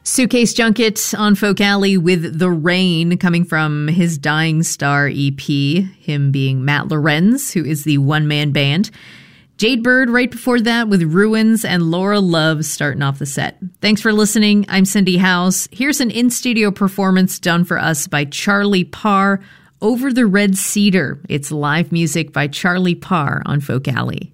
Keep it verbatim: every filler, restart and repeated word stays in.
Suitcase Junket on Folk Alley with The Rain, coming from his Dying Star E P, him being Matt Lorenz, who is the one-man band. Jade Bird right before that with Ruins, and Laura Love starting off the set. Thanks for listening. I'm Cindy House. Here's an in-studio performance done for us by Charlie Parr, Over the Red Cedar. It's live music by Charlie Parr on Folk Alley.